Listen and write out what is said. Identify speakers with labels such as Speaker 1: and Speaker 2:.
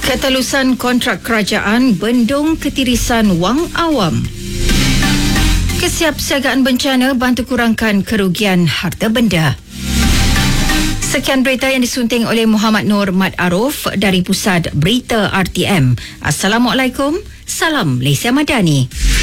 Speaker 1: Ketelusan kontrak kerajaan bendung ketirisan wang awam. Kesiapsiagaan bencana bantu kurangkan kerugian harta benda. Sekian berita yang disunting oleh Muhammad Nur Mat Aruf dari Pusat Berita RTM. Assalamualaikum. Salam Malaysia Madani.